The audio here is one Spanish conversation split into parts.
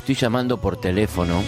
estoy llamando por teléfono.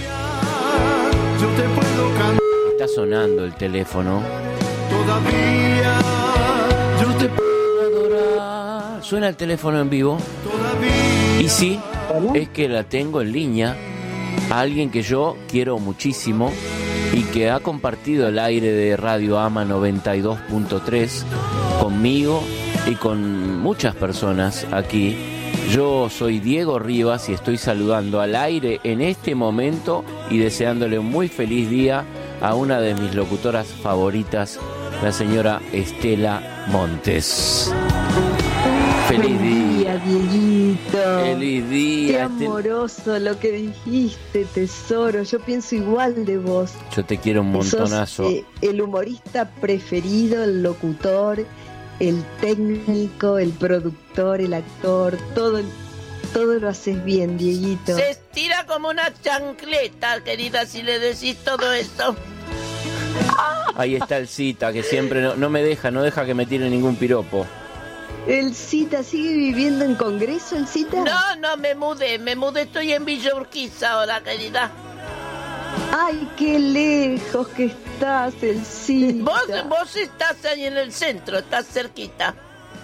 Está sonando el teléfono. Todavía yo te puedo adorar. Suena el teléfono en vivo. Y sí, es que la tengo en línea a alguien que yo quiero muchísimo y que ha compartido el aire de Radio Ama 92.3 conmigo y con muchas personas aquí. Yo soy Diego Rivas y estoy saludando al aire en este momento y deseándole un muy feliz día a una de mis locutoras favoritas, la señora Estela Montes. Feliz día, Dieguito. Feliz día. Qué amoroso lo que dijiste, tesoro. Yo pienso igual de vos. Yo te quiero un montonazo. Sos, el humorista preferido, el locutor, el técnico, el productor, el actor, todo lo haces bien, Dieguito. Se estira como una chancleta, querida, si le decís todo eso. Ahí está el Cita, que siempre no me deja que me tire ningún piropo. ¿El Cita sigue viviendo en Congreso, el Cita? No, me mudé, estoy en Villa Urquiza ahora, querida. Ay, qué lejos que estás, el Cita. Vos estás ahí en el centro, estás cerquita.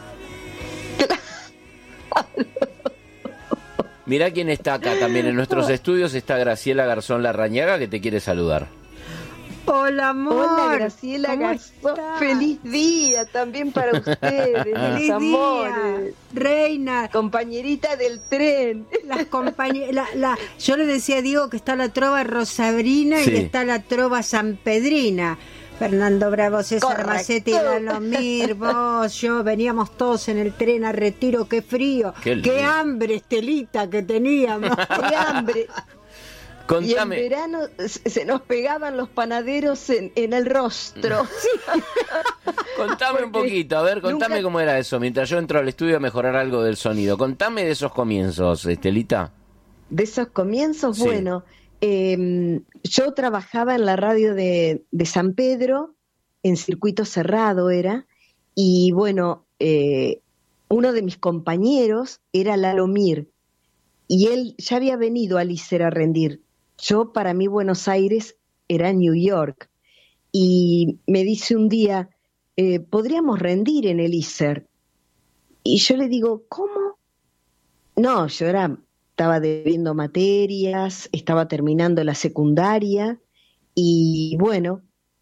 Mirá quién está acá también en nuestros estudios, está Graciela Garzón Larrañaga, que te quiere saludar. Hola, amor. Hola, Graciela Garzón. Feliz día también para ustedes, mis amores. Reina. Compañerita del tren. Yo le decía a Diego que está la trova rosabrina y está la trova sanpedrina. Fernando Bravo, César Macetti, Lalomir, vos, yo, veníamos todos en el tren a Retiro, qué frío, qué hambre, Estelita, que teníamos. Qué hambre. Contame. Y en verano se nos pegaban los panaderos en el rostro. Sí. Contame un poquito, a ver, contame cómo era eso, mientras yo entro al estudio a mejorar algo del sonido. Contame de esos comienzos, Estelita. De esos comienzos, sí. Bueno, yo trabajaba en la radio de San Pedro, en circuito cerrado era, y bueno, uno de mis compañeros era Lalomir, y él ya había venido a ISER a rendir. Yo, para mí, Buenos Aires era New York, y me dice un día, ¿podríamos rendir en el ISER? Y yo le digo, ¿cómo? No, yo estaba debiendo materias, estaba terminando la secundaria, y bueno,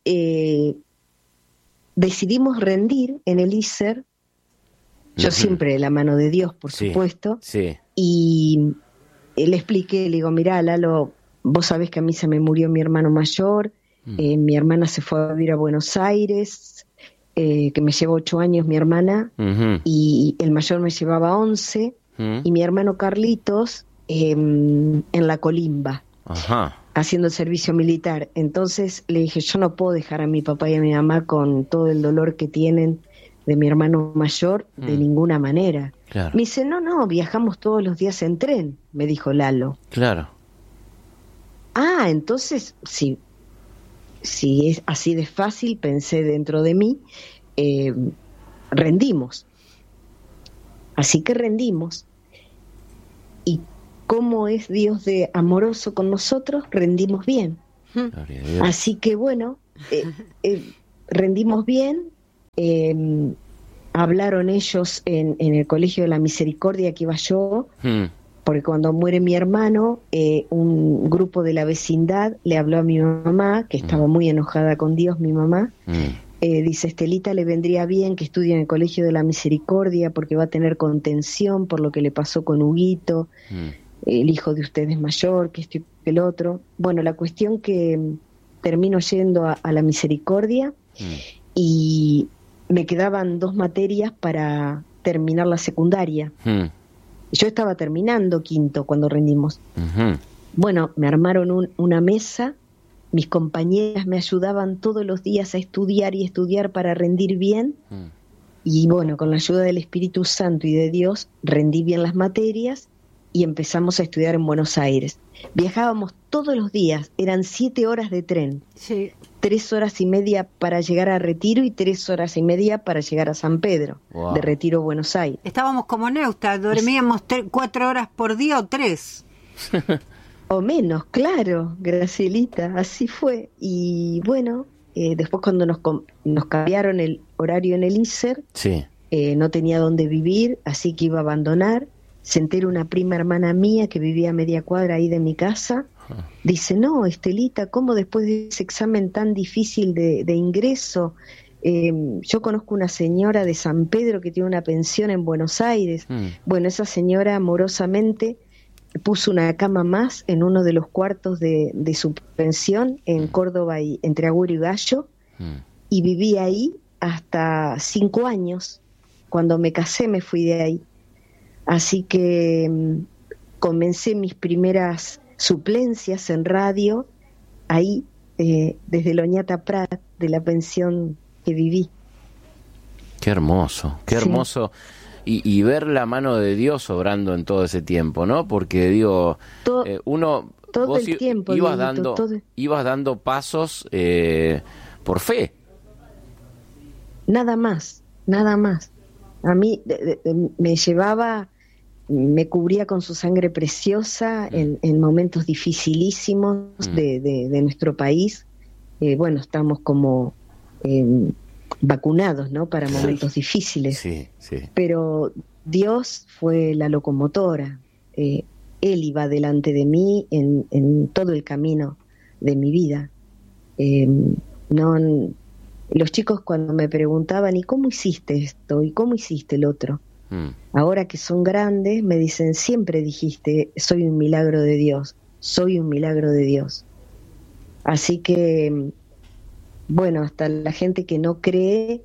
decidimos rendir en el ISER, yo siempre de la mano de Dios, por supuesto, y le expliqué, le digo, mirá, Lalo, vos sabés que a mí se me murió mi hermano mayor, mi hermana se fue a vivir a Buenos Aires, que me lleva 8 años mi hermana, y el mayor me llevaba 11, y mi hermano Carlitos en la Colimba, haciendo el servicio militar. Entonces le dije, yo no puedo dejar a mi papá y a mi mamá con todo el dolor que tienen de mi hermano mayor, de ninguna manera. Claro. Me dice, no, viajamos todos los días en tren, me dijo Lalo. Claro. Ah, entonces, si es así de fácil, pensé dentro de mí, rendimos. Así que rendimos. Y como es Dios de amoroso con nosotros, rendimos bien. Así que bueno, rendimos bien. Hablaron ellos en el Colegio de la Misericordia que iba yo, porque cuando muere mi hermano, un grupo de la vecindad le habló a mi mamá, que estaba muy enojada con Dios, mi mamá. Dice, Estelita, le vendría bien que estudie en el Colegio de la Misericordia porque va a tener contención por lo que le pasó con Huguito, el hijo de ustedes mayor, que esto y el otro. Bueno, la cuestión que termino yendo a la Misericordia y me quedaban 2 materias para terminar la secundaria. Yo estaba terminando quinto cuando rendimos. Bueno, me armaron una mesa, mis compañeras me ayudaban todos los días a estudiar y estudiar para rendir bien, y bueno, con la ayuda del Espíritu Santo y de Dios, rendí bien las materias y empezamos a estudiar en Buenos Aires. Viajábamos todos los días, eran 7 horas de tren. Sí. 3 horas y media para llegar a Retiro y 3 horas y media para llegar a San Pedro, de Retiro, Buenos Aires. Estábamos como Neusta, dormíamos 4 horas por día o 3. O menos, claro, Gracielita, así fue. Y bueno, después cuando nos cambiaron el horario en el ISER, sí. No tenía dónde vivir, así que iba a abandonar. Se entera una prima hermana mía que vivía a media cuadra ahí de mi casa. Dice, no, Estelita, ¿cómo después de ese examen tan difícil de ingreso? Yo conozco una señora de San Pedro que tiene una pensión en Buenos Aires. Bueno, esa señora amorosamente puso una cama más en uno de los cuartos de su pensión en Córdoba, y entre Agüero y Gallo, y viví ahí hasta 5 años. Cuando me casé me fui de ahí. Así que comencé mis primeras suplencias en radio ahí, desde Loñata Prat, de la pensión que viví. Qué hermoso, qué hermoso. Y ver la mano de Dios obrando en todo ese tiempo, ¿no? Porque digo, uno... Todo el tiempo, ibas dando pasos por fe. Nada más. A mí me llevaba, me cubría con su sangre preciosa en momentos dificilísimos de nuestro país. Bueno, estamos como vacunados, ¿no? Para momentos difíciles. Sí. Pero Dios fue la locomotora. Él iba delante de mí en todo el camino de mi vida. Los chicos cuando me preguntaban, ¿y cómo hiciste esto? ¿Y cómo hiciste el otro? Ahora que son grandes, me dicen, siempre dijiste, soy un milagro de Dios, soy un milagro de Dios. Así que, bueno, hasta la gente que no cree,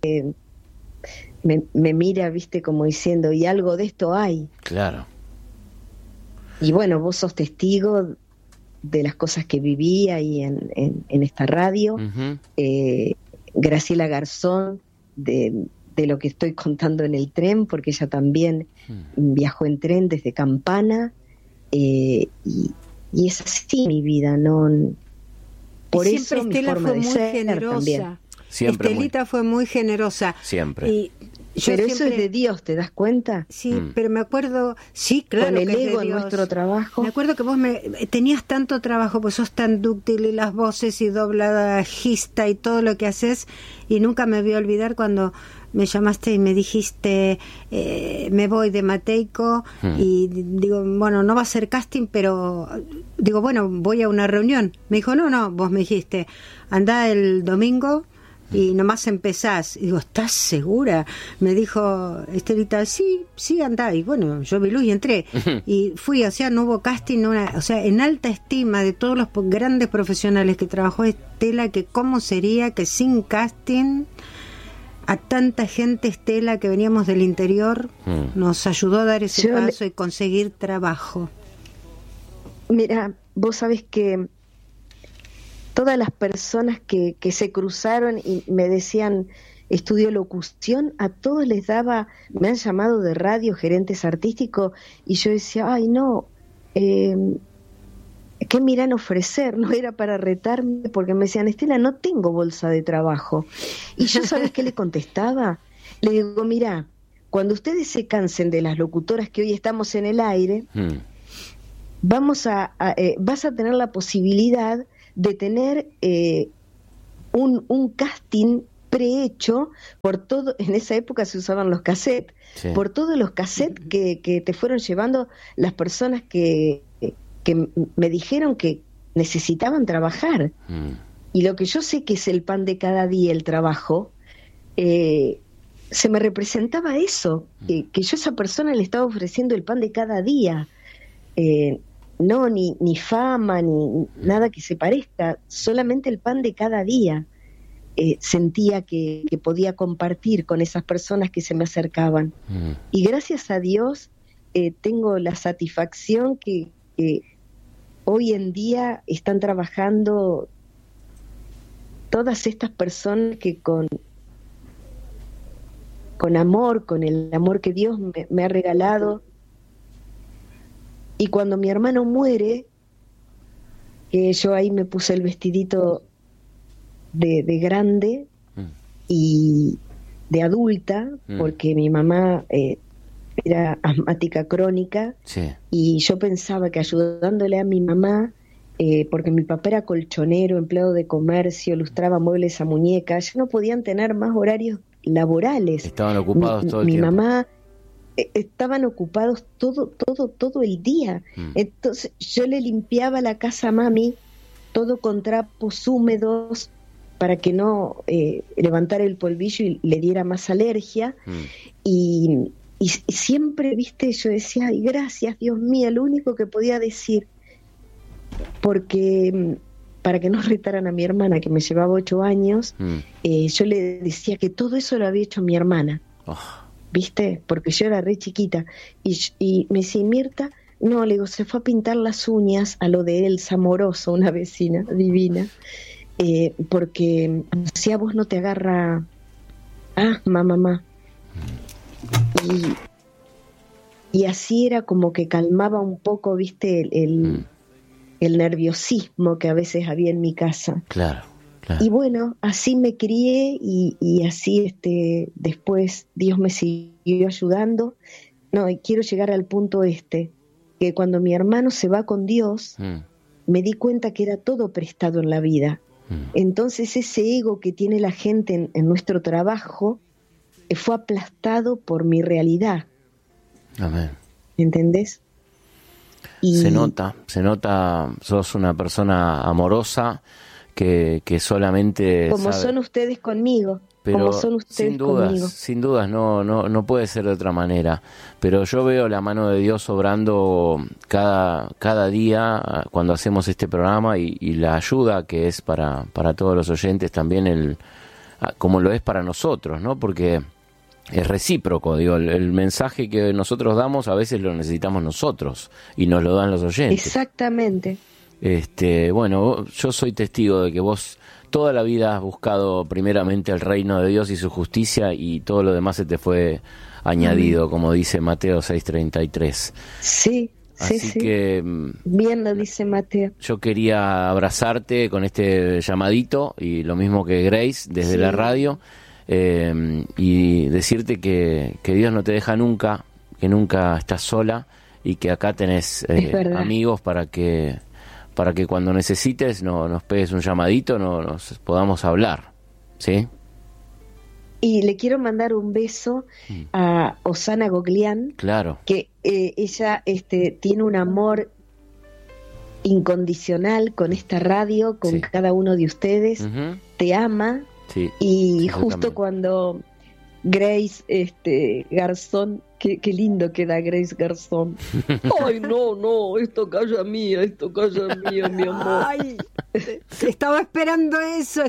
me mira, viste, como diciendo, y algo de esto hay. Claro. Y bueno, vos sos testigo de las cosas que viví ahí en esta radio. Graciela Garzón, de lo que estoy contando en el tren, porque ella también viajó en tren desde Campana, y es así mi vida, ¿no? Por y eso siempre Estela mi forma fue de muy ser generosa. También. Siempre Estelita fue muy generosa. Siempre. Pero eso es de Dios, ¿te das cuenta? Sí, pero me acuerdo, sí, claro, con el que ego es de en Dios. nuestro trabajo. Me acuerdo que vos tenías tanto trabajo, pues sos tan dúctil y las voces y doblajista y todo lo que haces, y nunca me voy a olvidar cuando me llamaste y me dijiste, me voy de Mateico, y digo, bueno, no va a ser casting, pero digo, bueno, voy a una reunión. Me dijo, no, vos me dijiste, andá el domingo y nomás empezás. Y digo, ¿estás segura? Me dijo Estelita, sí, andá. Y bueno, yo vi luz y entré. Y fui, o sea, no hubo casting, o sea, en alta estima de todos los grandes profesionales que trabajó Estela, que cómo sería que sin casting a tanta gente, Estela, que veníamos del interior, nos ayudó a dar ese paso y conseguir trabajo. Mira, vos sabés que todas las personas que se cruzaron y me decían, estudio locución, a todos les daba, me han llamado de radio, gerentes artísticos, y yo decía, ay no, ¿qué me irán a ofrecer? No era para retarme, porque me decían, Estela, no tengo bolsa de trabajo. Y yo, ¿sabes qué le contestaba? Le digo, mira, cuando ustedes se cansen de las locutoras que hoy estamos en el aire, vas a tener la posibilidad de tener un casting prehecho por todo. En esa época se usaban los cassettes, por todos los cassettes que te fueron llevando las personas que me dijeron que necesitaban trabajar. Y lo que yo sé que es el pan de cada día, el trabajo, se me representaba eso, que yo a esa persona le estaba ofreciendo el pan de cada día. No, ni fama, ni nada que se parezca, solamente el pan de cada día. Sentía que podía compartir con esas personas que se me acercaban. Y gracias a Dios tengo la satisfacción que hoy en día están trabajando todas estas personas que con amor, con el amor que Dios me ha regalado. Y cuando mi hermano muere, que yo ahí me puse el vestidito de grande y de adulta, porque mi mamá era asmática crónica, sí. Y yo pensaba que ayudándole a mi mamá, porque mi papá era colchonero, empleado de comercio, lustraba muebles a muñeca, ya no podían tener más horarios laborales. Estaban ocupados todo el mi tiempo. Mi mamá estaban ocupados todo el día. Entonces yo le limpiaba la casa a mami, todo con trapos húmedos, para que no levantara el polvillo y le diera más alergia. Y siempre, viste, yo decía, ay, gracias, Dios mío, lo único que podía decir, porque para que no retaran a mi hermana, que me llevaba 8 años, yo le decía que todo eso lo había hecho mi hermana, viste, porque yo era re chiquita, y me decía, Mirta, no, le digo, se fue a pintar las uñas a lo de Elsa Moroso, una vecina divina, porque si a vos no te agarra mamá. Y así era como que calmaba un poco, viste, el nerviosismo que a veces había en mi casa. Claro. Y bueno, así me crié y así después Dios me siguió ayudando. No, y quiero llegar al punto que cuando mi hermano se va con Dios, me di cuenta que era todo prestado en la vida. Entonces ese ego que tiene la gente en nuestro trabajo fue aplastado por mi realidad. Amén. ¿Entendés? Y se nota, sos una persona amorosa que solamente como sabe. Son ustedes conmigo. Pero como son ustedes conmigo. Sin dudas, no puede ser de otra manera. Pero yo veo la mano de Dios obrando cada día cuando hacemos este programa y la ayuda que es para todos los oyentes también como lo es para nosotros, ¿no? Porque es recíproco, digo, el mensaje que nosotros damos a veces lo necesitamos nosotros y nos lo dan los oyentes. Exactamente. Bueno, yo soy testigo de que vos toda la vida has buscado primeramente el reino de Dios y su justicia y todo lo demás se te fue añadido, como dice Mateo 6:33. Sí. Así que bien lo dice Mateo. Yo quería abrazarte con este llamadito y lo mismo que Grace desde la radio y decirte que Dios no te deja nunca, que nunca estás sola y que acá tenés amigos para que cuando necesites nos pegues un llamadito, nos podamos hablar, ¿sí? Y le quiero mandar un beso a Osana Goglián, claro, que ella tiene un amor incondicional con esta radio, con cada uno de ustedes, te ama, y justo cuando Grace Garzón, qué lindo queda Grace Garzón. Ay, no, esto calla mía, mi amor. Ay, estaba esperando eso.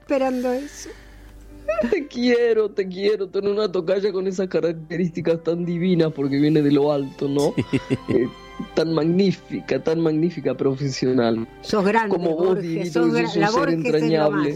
Te quiero, tener una tocaya con esas características tan divinas porque viene de lo alto, ¿no? Sí. Tan magnífica profesional. Sos grande, como vos, Borges, Dieguito, sos un ser entrañable.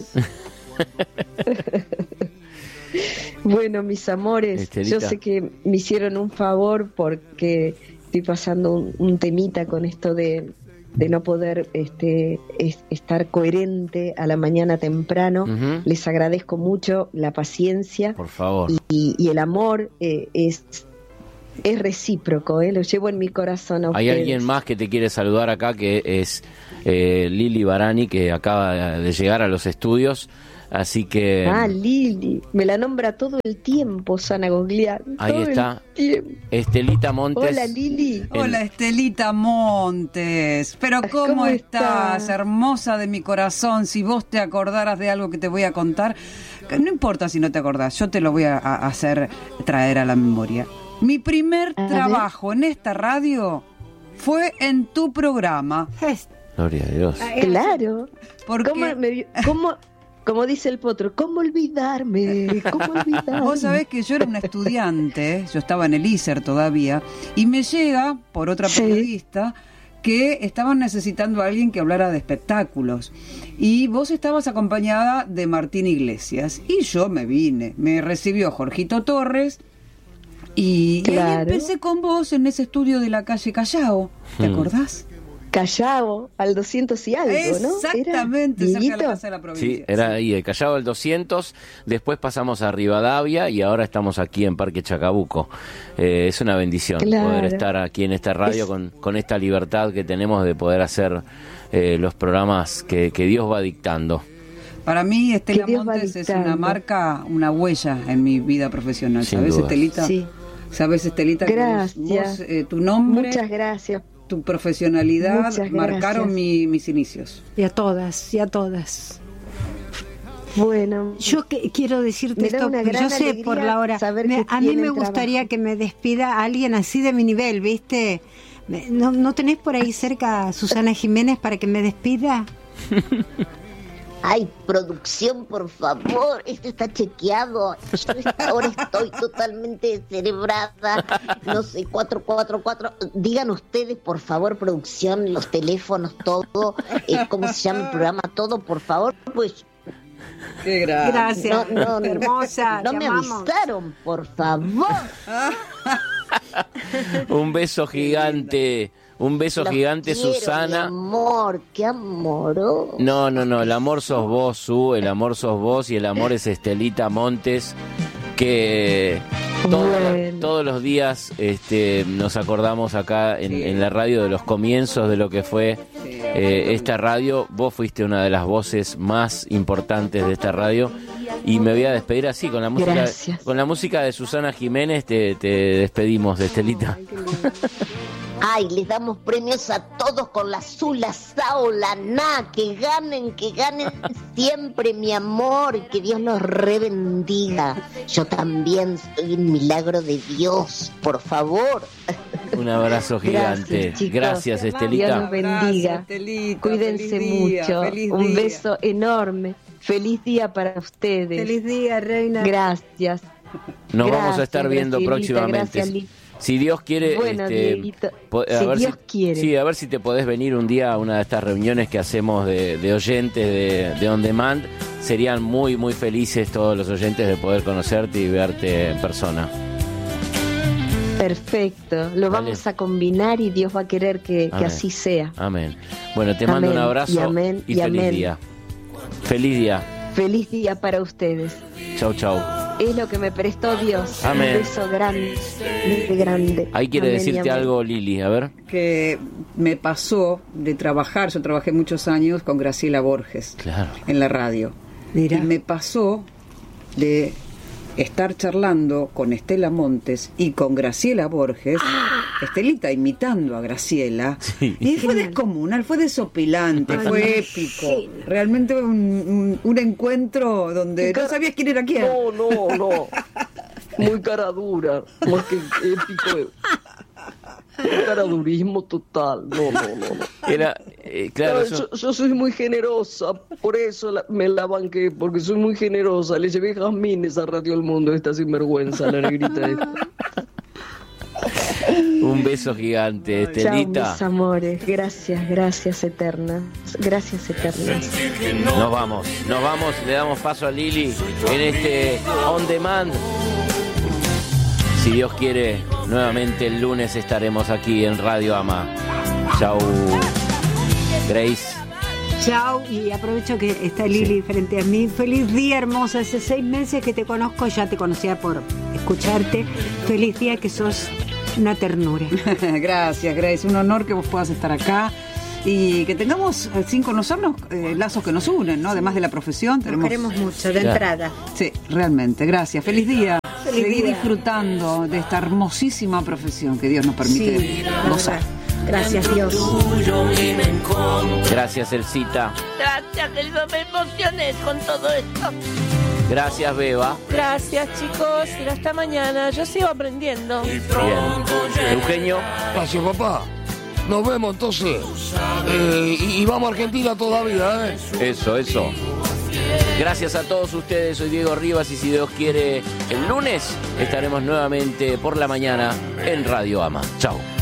Bueno, mis amores, Estelita, yo sé que me hicieron un favor porque estoy pasando un temita con esto de no poder estar coherente a la mañana temprano. Les agradezco mucho la paciencia. Por favor. Y el amor es recíproco, lo llevo en mi corazón a ustedes. Hay alguien más que te quiere saludar acá, que es Lili Barani, que acaba de llegar a los estudios. Así que... Lili, me la nombra todo el tiempo, Sana Goglián. Ahí está. Estelita Montes. Hola, Lili. Hola, Estelita Montes. Pero ¿cómo estás? Hermosa de mi corazón. Si vos te acordaras de algo que te voy a contar, no importa si no te acordás, yo te lo voy a hacer traer a la memoria. Mi primer trabajo en esta radio fue en tu programa. Gloria a Dios. Claro. Porque... Como dice el potro, ¿cómo olvidarme? Vos sabés que yo era una estudiante, yo estaba en el ISER todavía, y me llega por otra periodista que estaban necesitando a alguien que hablara de espectáculos. Y vos estabas acompañada de Martín Iglesias. Y yo me recibió Jorgito Torres, y ahí empecé con vos en ese estudio de la calle Callao. ¿Te acordás? Callao, al 200 y algo, ¿no? Exactamente, cerca de la Casa de la Provincia. Sí, era ahí, el Callao al 200, después pasamos a Rivadavia y ahora estamos aquí en Parque Chacabuco. Es una bendición poder estar aquí en esta radio con esta libertad que tenemos de poder hacer los programas que Dios va dictando. Para mí, Estela Montes es una marca, una huella en mi vida profesional. ¿Sabes, Estelita? Sí. ¿Sabes, Estelita? Gracias. Que vos, tu nombre... Muchas gracias. Tu profesionalidad marcaron mis inicios. Y a todas. Bueno, yo quiero decirte esto, yo sé por la hora. A mí me gustaría que me despida alguien así de mi nivel, ¿viste? ¿No tenés por ahí cerca a Susana Jiménez para que me despida? Ay, producción, por favor, esto está chequeado. Yo ahora estoy totalmente descerebrada. No sé, 444. Digan ustedes, por favor, producción, los teléfonos, todo. ¿Cómo se llama el programa? Todo, por favor, pues. Qué gracias. No, hermosa. No me avisaron, por favor. Un beso gigante. Un beso gigante, quiero, Mi Susana. amor, qué amoroso. No, el amor sos vos, Su, el amor sos vos y el amor es Estelita Montes, que todos los días nos acordamos acá en la radio de los comienzos de lo que fue esta radio. Vos fuiste una de las voces más importantes de esta radio y me voy a despedir así con la música. Gracias. Con la música de Susana Jiménez te despedimos, de Estelita. Ay, les damos premios a todos con la Zula, Sao, la Na, que ganen siempre, mi amor, que Dios los rebendiga. Yo también soy un milagro de Dios, por favor. Un abrazo gigante. Gracias, Estelita. Dios los bendiga. Abrazo, Estelita. Cuídense mucho. Un beso enorme. Feliz día para ustedes. Feliz día, reina. Gracias. Nos vamos a estar viendo próximamente. Gracias, si Dios quiere, bueno, Dieguito, quiere. Sí, a ver si te podés venir un día a una de estas reuniones que hacemos de oyentes de On Demand. Serían muy, muy felices todos los oyentes de poder conocerte y verte en persona. Perfecto, lo vamos a combinar y Dios va a querer que así sea. Amén. Bueno, te mando un abrazo y feliz día. Feliz día. Feliz día para ustedes. Chau, chau. Es lo que me prestó Dios. Amén. Un beso grande, grande. Ahí quiere decirte algo, Lili, a ver. Que me pasó de trabajar, yo trabajé muchos años con Graciela Borges en la radio. Mira. Y me pasó de estar charlando con Estela Montes y con Graciela Borges, Estelita imitando a Graciela, y fue descomunal, fue desopilante, fue épico, realmente un encuentro donde no sabías quién era quién. No, muy cara dura, más que épico. Caradurismo total, no. Era, claro, yo soy muy generosa, por eso me la banqué, porque soy muy generosa. Le llevé jazmines a Radio El Mundo, esta sinvergüenza, la negrita esta. Un beso gigante, Estelita. Chao, mis amores, gracias eternas. Gracias eternas. Nos vamos, le damos paso a Lili en este On Demand. Si Dios quiere, nuevamente el lunes estaremos aquí en Radio Ama. Chau, Grace. Chau, y aprovecho que está Lili frente a mí. Feliz día, hermosa. Hace 6 meses que te conozco, ya te conocía por escucharte. Feliz día, que sos una ternura. Gracias, Grace. Un honor que vos puedas estar acá. Y que tengamos, sin conocernos, lazos que nos unen, ¿no? Además de la profesión. Nos queremos mucho, de entrada. Sí, realmente. Gracias. Feliz día. Seguir día. Disfrutando de esta hermosísima profesión que Dios nos permite gozar. Gracias, Dios. Gracias, Elcita. Gracias, querido, me emocioné con todo esto. Gracias, Beba. Gracias, chicos. Y hasta mañana. Yo sigo aprendiendo. Bien. Eugenio. Gracias, papá. Nos vemos entonces. Y vamos a Argentina todavía, ¿eh? Eso. Gracias a todos ustedes, soy Diego Rivas y si Dios quiere, el lunes estaremos nuevamente por la mañana en Radio Ama. Chao.